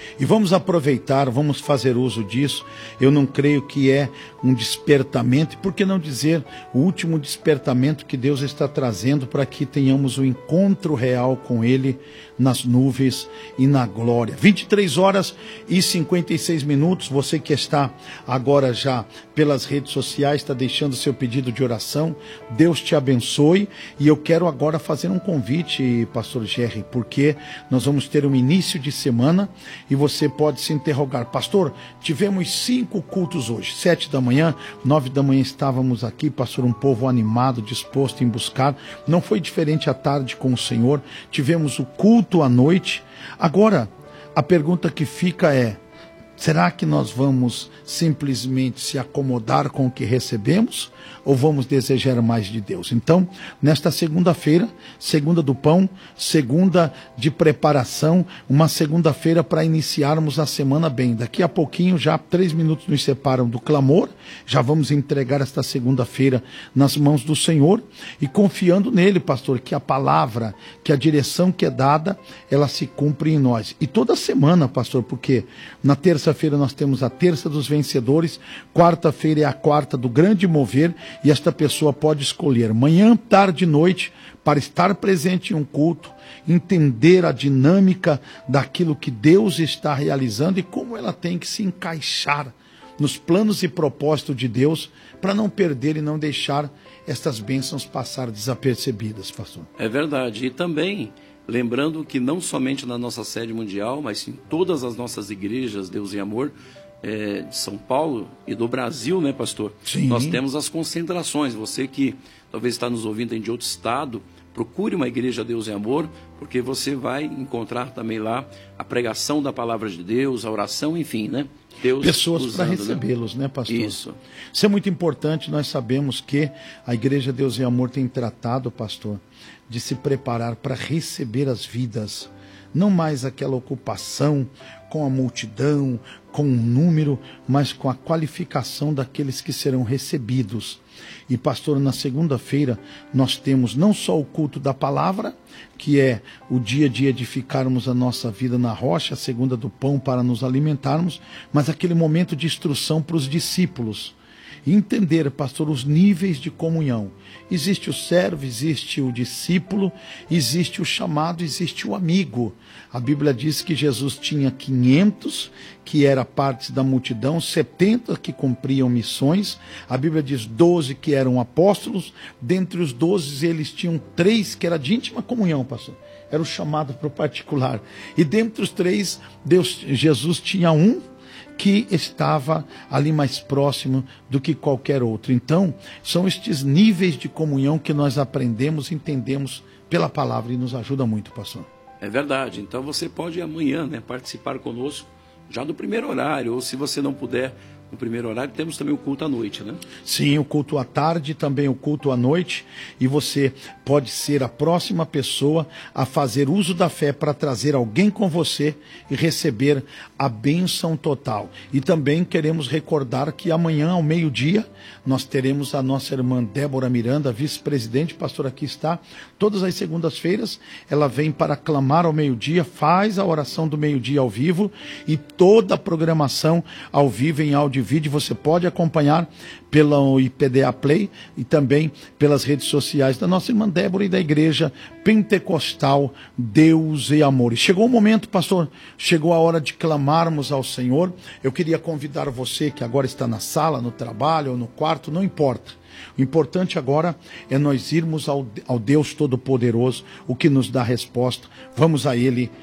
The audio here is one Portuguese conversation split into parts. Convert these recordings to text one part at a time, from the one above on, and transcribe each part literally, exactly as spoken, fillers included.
E vamos aproveitar, vamos fazer uso disso. Eu não creio que é um despertamento, e por que não dizer o último despertamento que Deus está trazendo para que tenhamos o encontro real com Ele nas nuvens e na glória. vinte e três horas e cinquenta e seis minutos, você que está agora já pelas redes sociais, está deixando seu pedido de oração, Deus te abençoe, e eu quero agora fazer um convite, pastor Gerry, porque nós vamos ter um início de semana, e você pode se interrogar, pastor, tivemos cinco cultos hoje, sete da manhã, nove da manhã estávamos aqui, pastor, um povo animado, disposto em buscar, não foi diferente à tarde com o Senhor, tivemos o culto à noite. Agora, a pergunta que fica é, será que nós vamos simplesmente se acomodar com o que recebemos, ou vamos desejar mais de Deus? Então, nesta segunda-feira, segunda do pão, segunda de preparação, uma segunda-feira para iniciarmos a semana bem. Daqui a pouquinho, já três minutos nos separam do clamor, já vamos entregar esta segunda-feira nas mãos do Senhor, e confiando nele, pastor, que a palavra, que a direção que é dada, ela se cumpre em nós. E toda semana, pastor, porque na terça-feira nós temos a terça dos vencedores, quarta-feira é a quarta do grande mover, e esta pessoa pode escolher manhã, tarde e noite para estar presente em um culto, entender a dinâmica daquilo que Deus está realizando e como ela tem que se encaixar nos planos e propósitos de Deus para não perder e não deixar estas bênçãos passar desapercebidas, pastor. É verdade. E também lembrando que não somente na nossa sede mundial, mas em todas as nossas igrejas, Deus e Amor, É, de São Paulo e do Brasil, né, pastor? Sim. Nós temos as concentrações. Você que talvez está nos ouvindo de outro estado, procure uma igreja Deus e Amor, porque você vai encontrar também lá a pregação da palavra de Deus, a oração, enfim, né? Deus pessoas para recebê-los, né, pastor? Isso. Isso é muito importante. Nós sabemos que a igreja Deus e Amor tem tratado, pastor, de se preparar para receber as vidas. Não mais aquela ocupação com a multidão, com o número, mas com a qualificação daqueles que serão recebidos. E, pastor, na segunda-feira nós temos não só o culto da palavra, que é o dia de edificarmos a nossa vida na rocha, a segunda do pão para nos alimentarmos, mas aquele momento de instrução para os discípulos. E entender, pastor, os níveis de comunhão. Existe o servo, existe o discípulo, existe o chamado, existe o amigo. A Bíblia diz que Jesus tinha quinhentos, que era parte da multidão, setenta que cumpriam missões. A Bíblia diz doze que eram apóstolos. Dentre os doze, eles tinham três que era de íntima comunhão, pastor. Era o chamado para o particular. E dentre os três, Deus, Jesus tinha um que estava ali mais próximo do que qualquer outro. Então, são estes níveis de comunhão que nós aprendemos, entendemos pela palavra e nos ajuda muito, pastor. É verdade. Então você pode amanhã, né, participar conosco já do primeiro horário, ou se você não puder no primeiro horário, temos também o culto à noite, né? Sim, o culto à tarde, também o culto à noite, e você pode ser a próxima pessoa a fazer uso da fé para trazer alguém com você e receber a bênção total. E também queremos recordar que amanhã, ao meio-dia, nós teremos a nossa irmã Débora Miranda, vice-presidente, pastor, aqui está, todas as segundas-feiras, ela vem para clamar ao meio-dia, faz a oração do meio-dia ao vivo, e toda a programação ao vivo em áudio e vídeo, você pode acompanhar pelo I P D A Play e também pelas redes sociais da nossa irmã Débora e da Igreja Pentecostal Deus e Amor. E chegou o momento, pastor, chegou a hora de clamarmos ao Senhor. Eu queria convidar você que agora está na sala, no trabalho ou no quarto, não importa. O importante agora é nós irmos ao, ao Deus Todo-Poderoso, o que nos dá resposta. Vamos a Ele.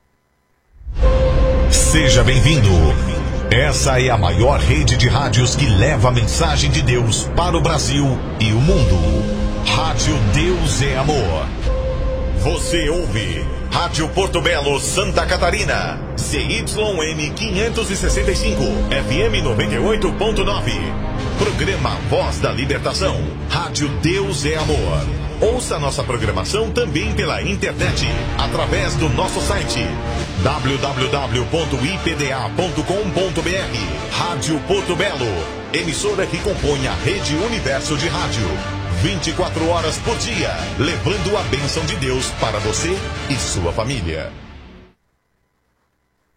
Seja bem-vindo. Essa é a maior rede de rádios que leva a mensagem de Deus para o Brasil e o mundo. Rádio Deus é Amor. Você ouve Rádio Porto Belo, Santa Catarina. C Y N quinhentos e sessenta e cinco, F M noventa e oito ponto nove. Programa Voz da Libertação. Rádio Deus é Amor. Ouça nossa programação também pela internet, através do nosso site w w w ponto i p d a ponto com ponto b r. Rádio Porto Belo, emissora que compõe a Rede Universo de Rádio. vinte e quatro horas por dia, levando a bênção de Deus para você e sua família.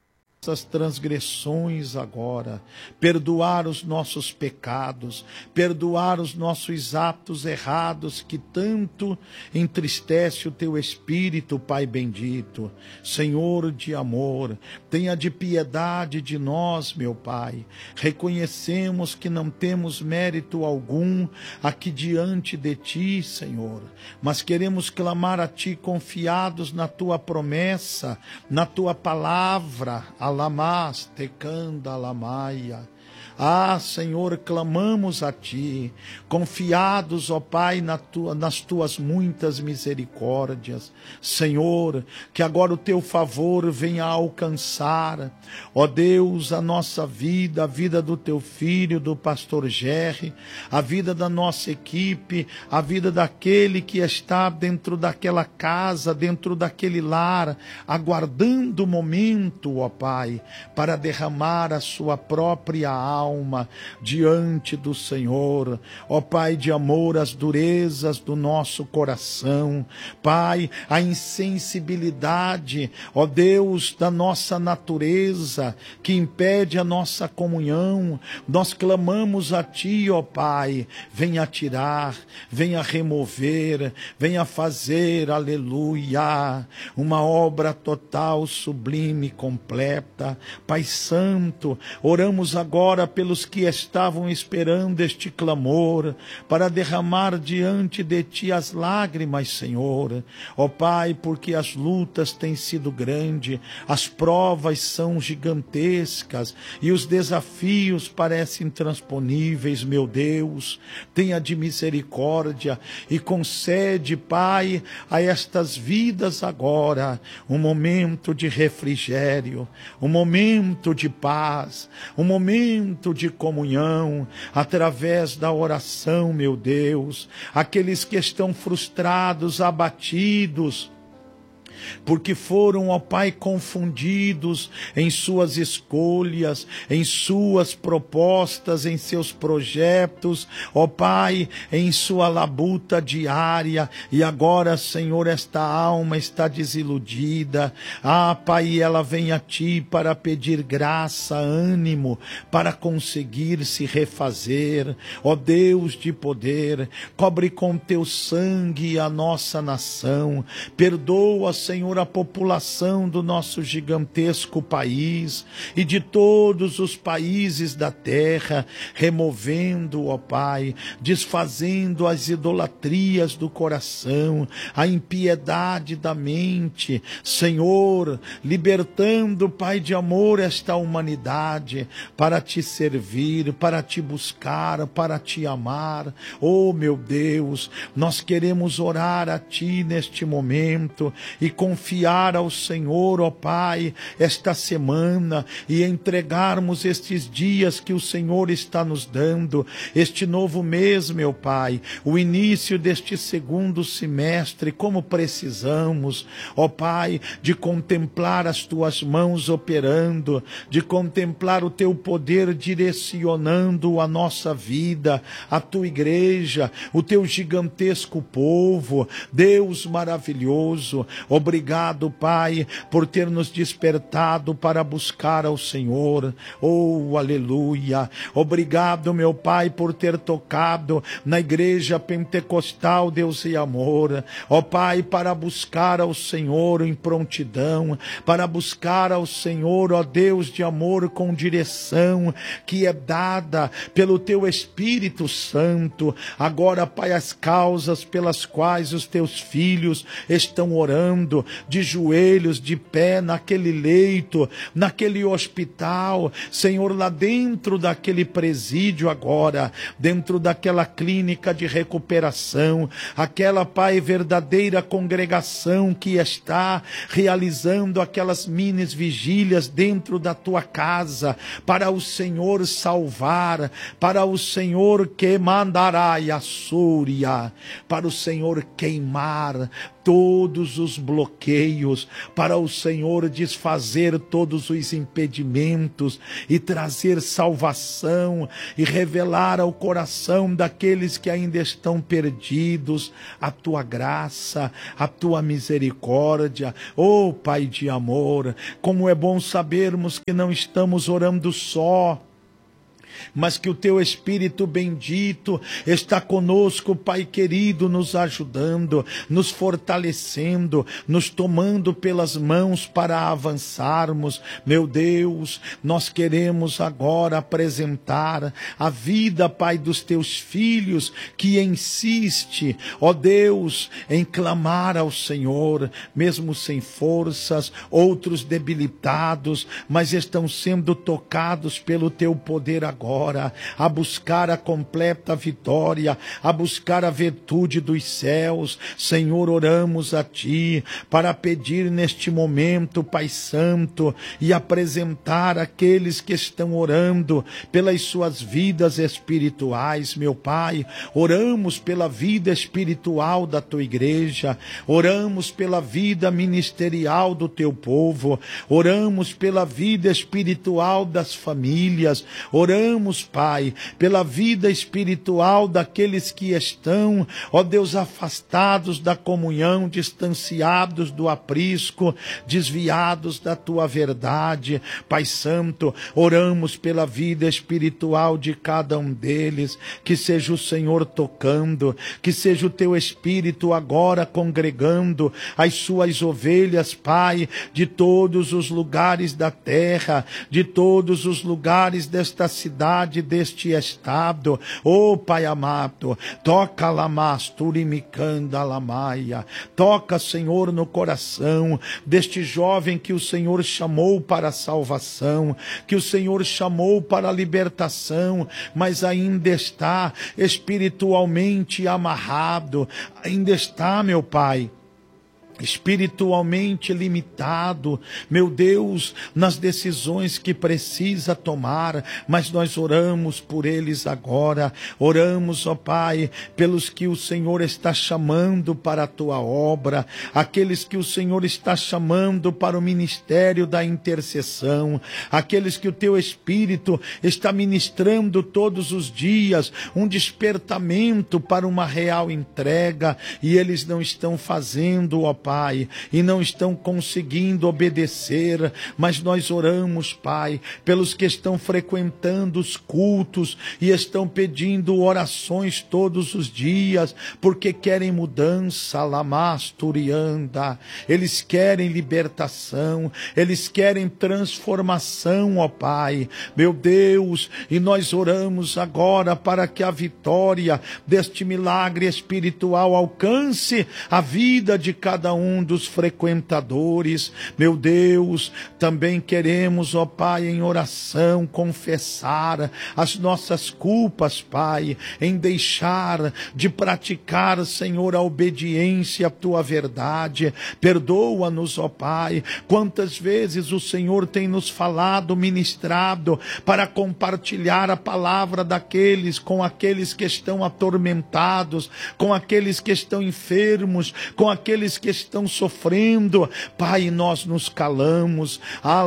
nossas transgressões agora, perdoar os nossos pecados, perdoar os nossos atos errados que tanto entristece o teu espírito, Pai bendito. Senhor de amor, tenha de piedade de nós, meu Pai. Reconhecemos que não temos mérito algum aqui diante de Ti, Senhor, mas queremos clamar a Ti confiados na Tua promessa, na Tua palavra, Alamás, tecanda, alamaia. Ah, Senhor, clamamos a Ti, confiados, ó Pai, na tua, nas Tuas muitas misericórdias. Senhor, que agora o Teu favor venha alcançar, ó Deus, a nossa vida, a vida do Teu Filho, do pastor Gerry, a vida da nossa equipe, a vida daquele que está dentro daquela casa, dentro daquele lar, aguardando o momento, ó Pai, para derramar a sua própria alma alma diante do Senhor. Ó Pai de amor, as durezas do nosso coração, Pai, a insensibilidade, ó Deus, da nossa natureza, que impede a nossa comunhão, nós clamamos a Ti, ó Pai, venha tirar, venha remover, venha fazer, aleluia, uma obra total, sublime, completa. Pai Santo, oramos agora pelos que estavam esperando este clamor, para derramar diante de Ti as lágrimas, Senhor. Ó Pai, porque as lutas têm sido grandes, as provas são gigantescas e os desafios parecem intransponíveis, meu Deus. Tenha de misericórdia e concede, Pai, a estas vidas agora um momento de refrigério, um momento de paz, um momento de comunhão, através da oração, meu Deus. Aqueles que estão frustrados, abatidos, porque foram, ó Pai, confundidos em suas escolhas, em suas propostas, em seus projetos, ó Pai, em sua labuta diária, e agora, Senhor, esta alma está desiludida. Ah, Pai, ela vem a Ti para pedir graça, ânimo, para conseguir se refazer. Ó Deus de poder, cobre com Teu sangue a nossa nação, perdoa, Senhor, Senhor, a população do nosso gigantesco país e de todos os países da terra, removendo, ó Pai, desfazendo as idolatrias do coração, a impiedade da mente, Senhor, libertando, Pai de amor, esta humanidade para Te servir, para Te buscar, para Te amar. Oh, meu Deus, nós queremos orar a Ti neste momento e confiar ao Senhor, ó Pai, esta semana, e entregarmos estes dias que o Senhor está nos dando, este novo mês, meu Pai, o início deste segundo semestre. Como precisamos, ó Pai, de contemplar as Tuas mãos operando, de contemplar o Teu poder direcionando a nossa vida, a Tua igreja, o Teu gigantesco povo. Deus maravilhoso, obrigado, Pai, por ter nos despertado para buscar ao Senhor. Oh, aleluia. Obrigado, meu Pai, por ter tocado na igreja pentecostal, Deus e amor. Ó Pai, para buscar ao Senhor em prontidão, para buscar ao Senhor, ó Deus de amor, com direção que é dada pelo Teu Espírito Santo. Agora, Pai, as causas pelas quais os Teus filhos estão orando, de joelhos, de pé, naquele leito, naquele hospital, Senhor, lá dentro daquele presídio agora, dentro daquela clínica de recuperação, aquela, Pai, verdadeira congregação que está realizando aquelas minis vigílias dentro da Tua casa, para o Senhor salvar, para o Senhor que mandará a súria, para o Senhor queimar todos os bloqueios, para o Senhor desfazer todos os impedimentos e trazer salvação e revelar ao coração daqueles que ainda estão perdidos a tua graça, a tua misericórdia. Oh, Pai de amor, como é bom sabermos que não estamos orando só, mas que o teu Espírito bendito está conosco, Pai querido, nos ajudando, nos fortalecendo, nos tomando pelas mãos para avançarmos. Meu Deus, nós queremos agora apresentar a vida, Pai, dos teus filhos, que insiste, ó Deus, em clamar ao Senhor, mesmo sem forças, outros debilitados, mas estão sendo tocados pelo teu poder agora. Agora, a buscar a completa vitória, a buscar a virtude dos céus. Senhor, oramos a Ti para pedir neste momento, Pai Santo, e apresentar aqueles que estão orando pelas suas vidas espirituais, meu Pai. Oramos pela vida espiritual da Tua igreja, oramos pela vida ministerial do Teu povo, oramos pela vida espiritual das famílias, oramos Oramos, Pai, pela vida espiritual daqueles que estão, ó Deus, afastados da comunhão, distanciados do aprisco, desviados da Tua verdade. Pai Santo, oramos pela vida espiritual de cada um deles, que seja o Senhor tocando, que seja o Teu Espírito agora congregando as Suas ovelhas, Pai, de todos os lugares da terra, de todos os lugares desta cidade, deste estado. Oh, Pai amado, toca lamasturimicanda lamaia, toca, Senhor, no coração deste jovem que o Senhor chamou para a salvação, que o Senhor chamou para a libertação, mas ainda está espiritualmente amarrado, ainda está, meu Pai, espiritualmente limitado, meu Deus, nas decisões que precisa tomar, mas nós oramos por eles agora, oramos, ó Pai, pelos que o Senhor está chamando para a Tua obra, aqueles que o Senhor está chamando para o ministério da intercessão, aqueles que o Teu Espírito está ministrando todos os dias, um despertamento para uma real entrega, e eles não estão fazendo, ó Pai, e não estão conseguindo obedecer, mas nós oramos, Pai, pelos que estão frequentando os cultos e estão pedindo orações todos os dias, porque querem mudança, lamasturianda, eles querem libertação, eles querem transformação, ó Pai, meu Deus, e nós oramos agora para que a vitória deste milagre espiritual alcance a vida de cada um dos frequentadores. Meu Deus, também queremos, ó Pai, em oração confessar as nossas culpas, Pai, em deixar de praticar, Senhor, a obediência à Tua verdade. Perdoa-nos, ó Pai, quantas vezes o Senhor tem nos falado, ministrado, para compartilhar a palavra daqueles, com aqueles que estão atormentados, com aqueles que estão enfermos, com aqueles que estão sofrendo. Pai, nós nos calamos,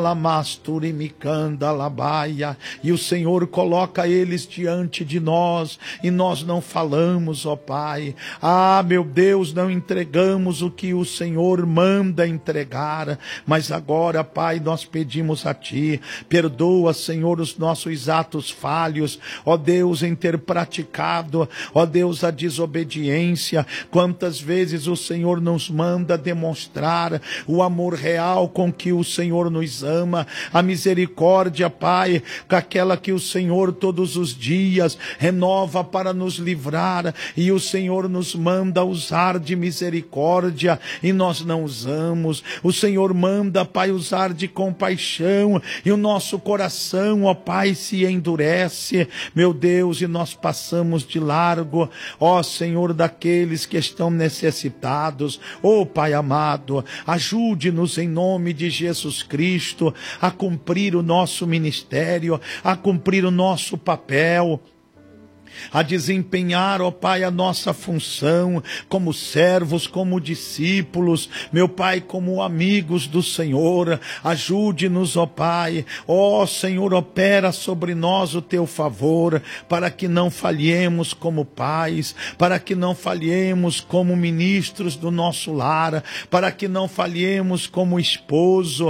alamasturimicanda labaia, e o Senhor coloca eles diante de nós, e nós não falamos, ó Pai. Ah, meu Deus, não entregamos o que o Senhor manda entregar, mas agora, Pai, nós pedimos a Ti, perdoa, Senhor, os nossos atos falhos, ó Deus, em ter praticado, ó Deus, a desobediência. Quantas vezes o Senhor nos manda demonstrar o amor real com que o Senhor nos ama, a misericórdia, Pai, aquela que o Senhor todos os dias renova para nos livrar, e o Senhor nos manda usar de misericórdia e nós não usamos. O Senhor manda, Pai, usar de compaixão e o nosso coração, ó Pai, se endurece, meu Deus, e nós passamos de largo, ó Senhor, daqueles que estão necessitados. Ó Pai amado, ajude-nos em nome de Jesus Cristo a cumprir o nosso ministério, a cumprir o nosso papel. a desempenhar, ó Pai, a nossa função como servos, como discípulos, meu Pai, como amigos do Senhor. Ajude-nos, ó Pai, ó Senhor, opera sobre nós o teu favor, para que não falhemos como pais, para que não falhemos como ministros do nosso lar, para que não falhemos como esposo.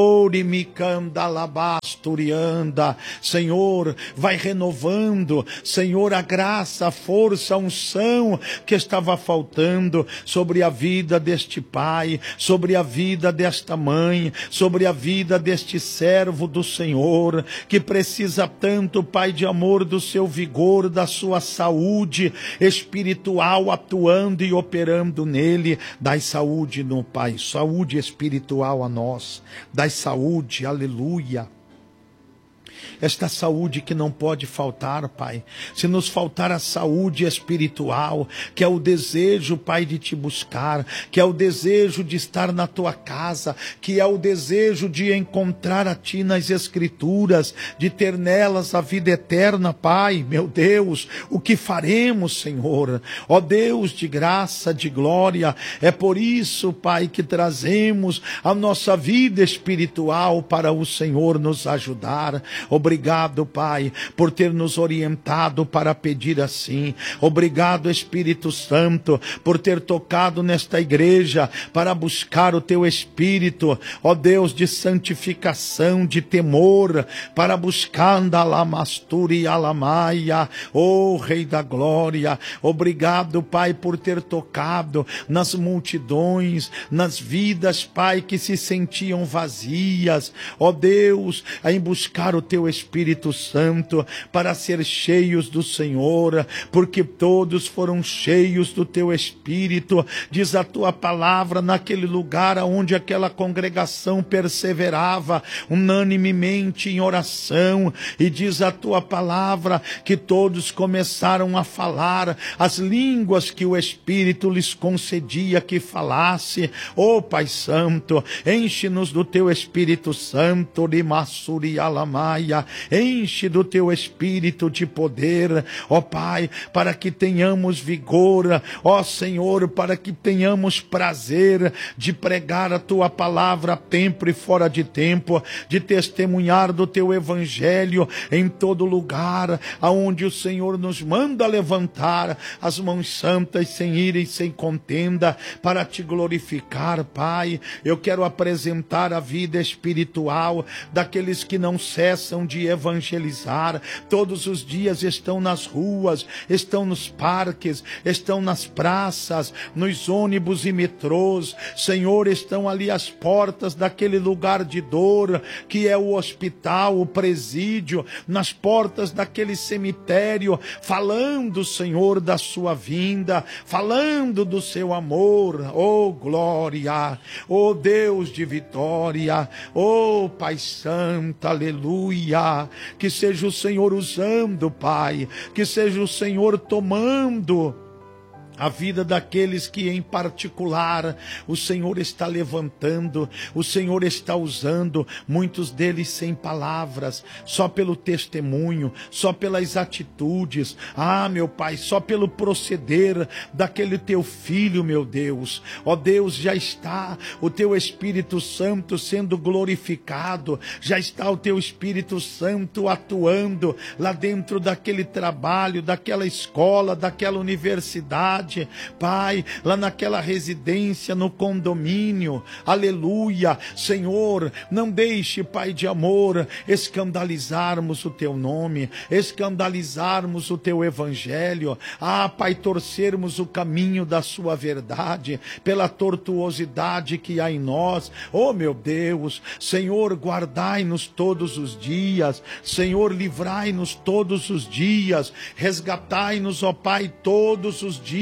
Orimicandalabasturianda, Senhor, vai renovando, Senhor, a graça, a força, a unção que estava faltando sobre a vida deste pai, sobre a vida desta mãe, sobre a vida deste servo do Senhor, que precisa tanto, Pai de amor, do seu vigor, da sua saúde espiritual atuando e operando nele. Dai saúde no Pai, saúde espiritual a nós, dai saúde, aleluia. Esta saúde que não pode faltar, Pai. Se nos faltar a saúde espiritual, que é o desejo, Pai, de te buscar, que é o desejo de estar na tua casa, que é o desejo de encontrar a ti nas Escrituras, de ter nelas a vida eterna, Pai, meu Deus, o que faremos, Senhor? Ó Deus de graça, de glória, é por isso, Pai, que trazemos a nossa vida espiritual para o Senhor nos ajudar. Obrigado, Pai, por ter nos orientado para pedir assim. Obrigado, Espírito Santo, por ter tocado nesta igreja para buscar o teu Espírito, ó Deus, de santificação, de temor, para buscar Andalamasturi Alamaia, ó Rei da Glória. Obrigado, Pai, por ter tocado nas multidões, nas vidas, Pai, que se sentiam vazias, ó Deus, em buscar o teu Espírito Santo, para ser cheios do Senhor, porque todos foram cheios do teu Espírito. Diz a tua palavra, naquele lugar onde aquela congregação perseverava unanimemente em oração, e diz a tua palavra que todos começaram a falar as línguas que o Espírito lhes concedia que falasse. Ó Pai Santo, enche-nos do teu Espírito Santo, de Massuri Alamaia, enche do teu Espírito de poder, ó Pai, para que tenhamos vigor, ó Senhor, para que tenhamos prazer de pregar a tua palavra a tempo e fora de tempo, de testemunhar do teu Evangelho em todo lugar, aonde o Senhor nos manda levantar as mãos santas sem ira e sem contenda, para te glorificar, Pai. Eu quero apresentar a vida espiritual daqueles que não cessam de evangelizar, todos os dias estão nas ruas, estão nos parques, estão nas praças, nos ônibus e metrôs, Senhor, estão ali às portas daquele lugar de dor, que é o hospital, o presídio, nas portas daquele cemitério, falando, Senhor, da sua vinda, falando do seu amor. Oh glória, oh Deus de vitória, oh Pai Santo, aleluia. Que seja o Senhor usando, Pai, que seja o Senhor tomando a vida daqueles que em particular o Senhor está levantando, o Senhor está usando, muitos deles sem palavras, só pelo testemunho, só pelas atitudes, ah meu Pai, só pelo proceder daquele teu filho, meu Deus. Ó Deus, já está o teu Espírito Santo sendo glorificado, já está o teu Espírito Santo atuando lá dentro daquele trabalho, daquela escola, daquela universidade, Pai, lá naquela residência, no condomínio, aleluia. Senhor, não deixe, Pai de amor, escandalizarmos o teu nome, escandalizarmos o teu Evangelho, ah Pai, torcermos o caminho da sua verdade, pela tortuosidade que há em nós. Oh meu Deus, Senhor, guardai-nos todos os dias, Senhor, livrai-nos todos os dias, resgatai-nos, ó Pai, todos os dias,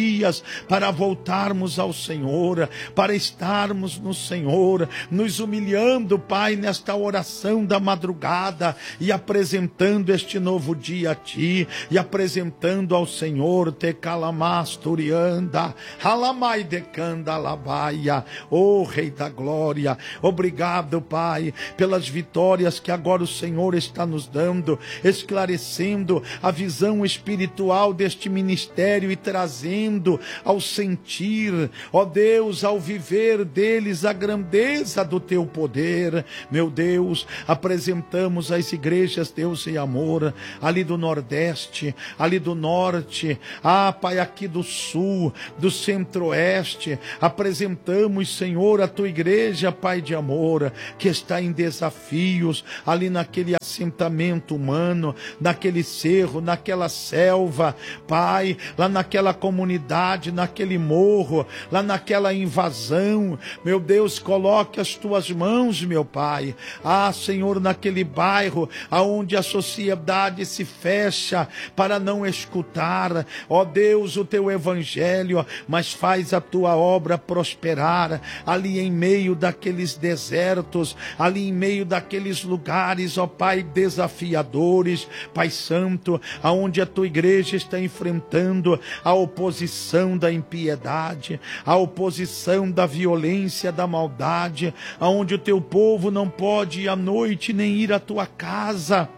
dias para voltarmos ao Senhor, para estarmos no Senhor, nos humilhando, Pai, nesta oração da madrugada e apresentando este novo dia a Ti e apresentando ao Senhor Te calamasturianda, halamai decanda labaia, ó Rei da Glória. Obrigado, Pai, pelas vitórias que agora o Senhor está nos dando, esclarecendo a visão espiritual deste ministério e trazendo ao sentir, ó Deus, ao viver deles a grandeza do Teu poder. Meu Deus, apresentamos as igrejas, Deus e amor, ali do Nordeste, ali do Norte, ah, Pai, aqui do Sul, do Centro-Oeste. Apresentamos, Senhor, a Tua igreja, Pai de amor, que está em desafios, ali naquele assentamento humano, naquele cerro, naquela selva, Pai, lá naquela comunidade, naquele morro, lá naquela invasão. Meu Deus, coloque as Tuas mãos, meu Pai. Ah, Senhor, naquele bairro aonde a sociedade se fecha para não escutar, ó Deus, o Teu evangelho, mas faz a Tua obra prosperar ali em meio daqueles desertos, ali em meio daqueles lugares, ó Pai, desafiadores, Pai Santo, aonde a Tua igreja está enfrentando a oposição da impiedade, a oposição da violência, da maldade, aonde o Teu povo não pode ir à noite nem ir à Tua casa,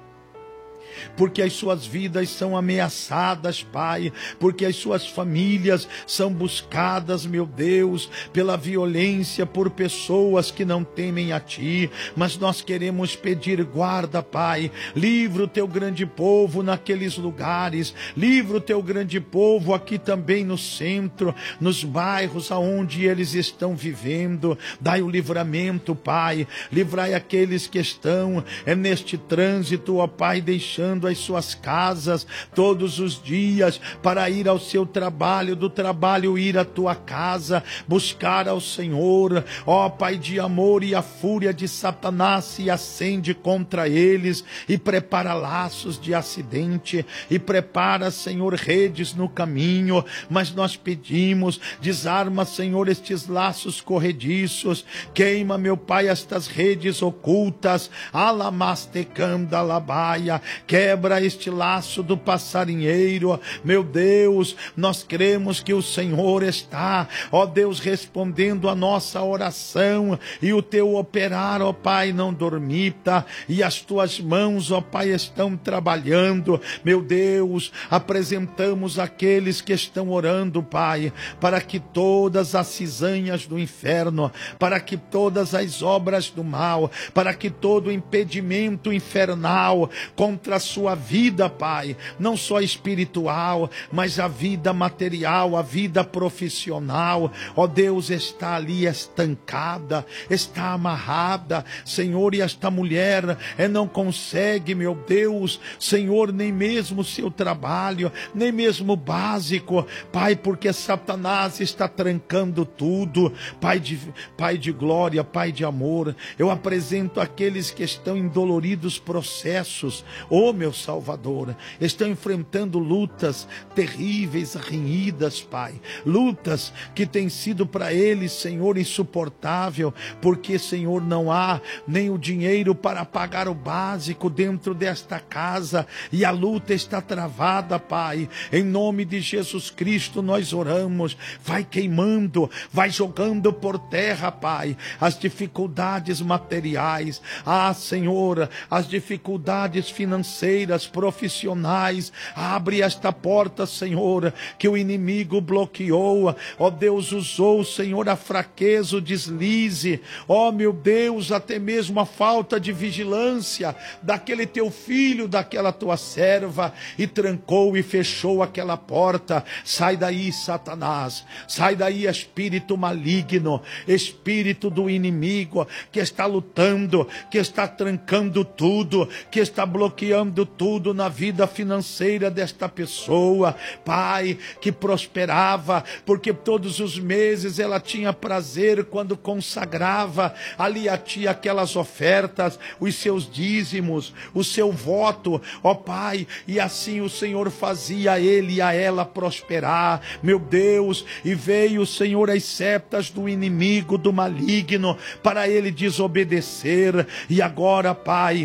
porque as suas vidas são ameaçadas, Pai, porque as suas famílias são buscadas, meu Deus, pela violência, por pessoas que não temem a Ti. Mas nós queremos pedir guarda, Pai, livra o Teu grande povo naqueles lugares, livra o Teu grande povo aqui também no centro, nos bairros aonde eles estão vivendo. Dai o livramento, Pai, livrai aqueles que estão é, neste trânsito, ó Pai, deixando as suas casas todos os dias para ir ao seu trabalho, do trabalho ir à Tua casa, buscar ao Senhor, ó Pai de amor. E a fúria de Satanás se acende contra eles e prepara laços de acidente e prepara, Senhor, redes no caminho. Mas nós pedimos, desarma, Senhor, estes laços corrediços, queima, meu Pai, estas redes ocultas, alamastecanda labaia, quebra este laço do passarinheiro. Meu Deus, nós cremos que o Senhor está, ó Deus, respondendo a nossa oração, e o Teu operar, ó Pai, não dormita, e as Tuas mãos, ó Pai, estão trabalhando. Meu Deus, apresentamos aqueles que estão orando, Pai, para que todas as cisanhas do inferno, para que todas as obras do mal, para que todo impedimento infernal contra a sua vida, Pai, não só espiritual, mas a vida material, a vida profissional, ó Deus, está ali estancada, está amarrada, Senhor. E esta mulher é, não consegue, meu Deus, Senhor, nem mesmo o seu trabalho, nem mesmo o básico, Pai, porque Satanás está trancando tudo. Pai de, Pai de glória, Pai de amor, eu apresento aqueles que estão em doloridos processos, ó meu Salvador, estão enfrentando lutas terríveis, renhidas, Pai, lutas que têm sido para eles, Senhor, insuportável, porque, Senhor, não há nem o dinheiro para pagar o básico dentro desta casa, e a luta está travada, Pai. Em nome de Jesus Cristo nós oramos, vai queimando, vai jogando por terra, Pai, as dificuldades materiais, ah, Senhor, as dificuldades financeiras, profissionais. Abre esta porta, Senhor, que o inimigo bloqueou, ó Deus, usou, Senhor, a fraqueza, o deslize, ó meu Deus, até mesmo a falta de vigilância daquele Teu filho, daquela Tua serva, e trancou e fechou aquela porta. Sai daí, Satanás, sai daí, espírito maligno, espírito do inimigo que está lutando, que está trancando tudo, que está bloqueando abençoando tudo na vida financeira desta pessoa, Pai, que prosperava, porque todos os meses ela tinha prazer quando consagrava ali a Ti aquelas ofertas, os seus dízimos, o seu voto, ó Pai, e assim o Senhor fazia a ele e a ela prosperar, meu Deus, e veio, Senhor, as setas do inimigo, do maligno, para ele desobedecer, e agora, Pai,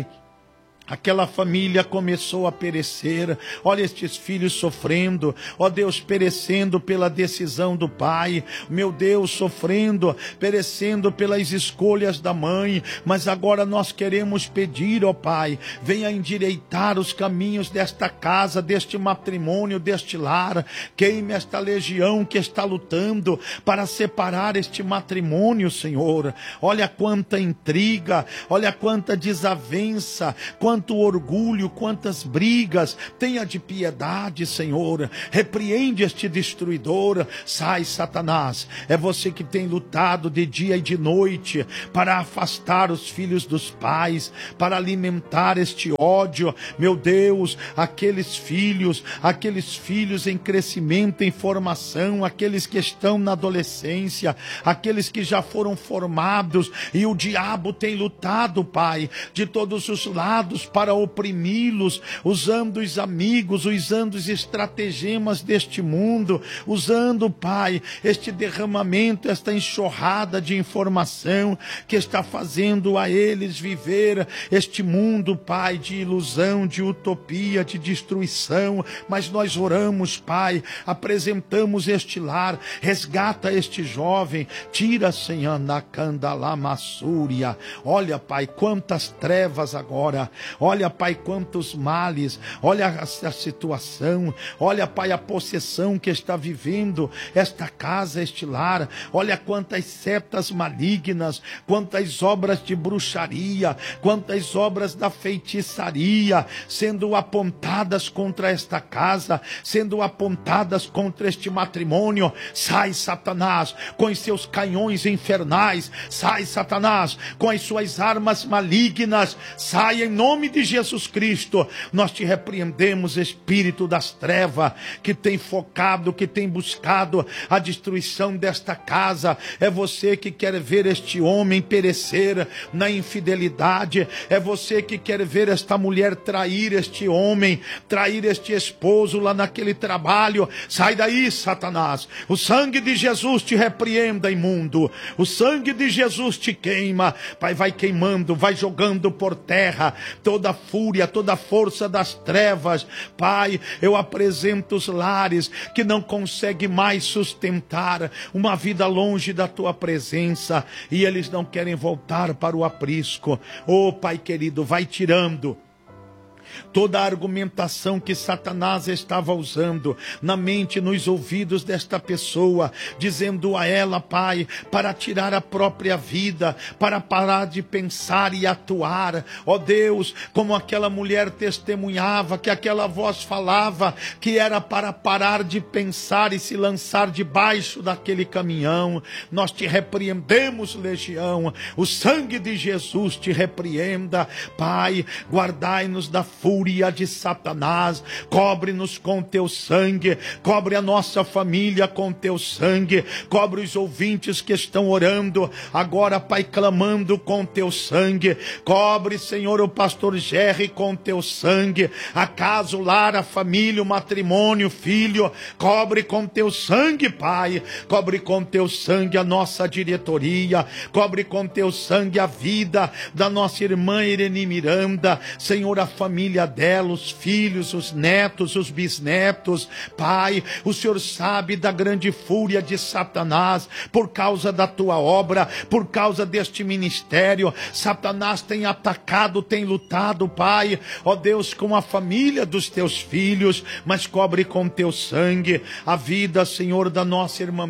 aquela família começou a perecer. Olha estes filhos sofrendo, ó Deus, perecendo pela decisão do pai, meu Deus, sofrendo, perecendo pelas escolhas da mãe. Mas agora nós queremos pedir, ó Pai, venha endireitar os caminhos desta casa, deste matrimônio, deste lar. Queime esta legião que está lutando para separar este matrimônio, Senhor. Olha quanta intriga, olha quanta desavença, quanta quanto orgulho, quantas brigas. Tenha de piedade, Senhor. Repreende este destruidor. Sai, Satanás. É você que tem lutado de dia e de noite para afastar os filhos dos pais, para alimentar este ódio. Meu Deus, aqueles filhos, aqueles filhos em crescimento, em formação, aqueles que estão na adolescência, aqueles que já foram formados, e o diabo tem lutado, Pai, de todos os lados para oprimi-los, usando os amigos, usando os estratagemas deste mundo, usando, Pai, este derramamento, esta enxurrada de informação que está fazendo a eles viver este mundo, Pai, de ilusão, de utopia, de destruição. Mas nós oramos, Pai, apresentamos este lar, resgata este jovem, tira, Senhor, na candalamassúria. Olha, Pai, quantas trevas agora. Olha, Pai, quantos males. Olha a, a situação. Olha, Pai, a possessão que está vivendo esta casa, este lar. Olha quantas setas malignas, quantas obras de bruxaria, quantas obras da feitiçaria sendo apontadas contra esta casa, sendo apontadas contra este matrimônio. Sai, Satanás, com os seus canhões infernais. Sai, Satanás, com as suas armas malignas. Sai em nome de Jesus Cristo. Nós te repreendemos, espírito das trevas, que tem focado, que tem buscado a destruição desta casa. É você que quer ver este homem perecer na infidelidade. É você que quer ver esta mulher trair este homem, trair este esposo lá naquele trabalho. Sai daí, Satanás. O sangue de Jesus te repreenda, imundo. O sangue de Jesus te queima. Pai, vai queimando, vai jogando por terra toda a fúria, toda a força das trevas. Pai, eu apresento os lares que não conseguem mais sustentar uma vida longe da tua presença, e eles não querem voltar para o aprisco. Oh, Pai querido, vai tirando toda a argumentação que Satanás estava usando na mente, nos ouvidos desta pessoa, dizendo a ela, Pai, para tirar a própria vida, para parar de pensar e atuar. Ó Deus, como aquela mulher testemunhava, que aquela voz falava que era para parar de pensar e se lançar debaixo daquele caminhão. Nós te repreendemos, legião. O sangue de Jesus te repreenda. Pai, guardai-nos da fúria de Satanás, cobre-nos com teu sangue, cobre a nossa família com teu sangue, cobre os ouvintes que estão orando agora, Pai, clamando com teu sangue, cobre, Senhor, o pastor Jerry com teu sangue, a casa, o lar, a família, o matrimônio, o filho, cobre com teu sangue, Pai, cobre com teu sangue a nossa diretoria, cobre com teu sangue a vida da nossa irmã Irene Miranda, Senhor, a família dela, os filhos, os netos, os bisnetos. Pai, o Senhor sabe da grande fúria de Satanás por causa da tua obra, por causa deste ministério. Satanás tem atacado, tem lutado, Pai, ó Deus, com a família dos teus filhos, mas cobre com teu sangue a vida, Senhor, da nossa irmã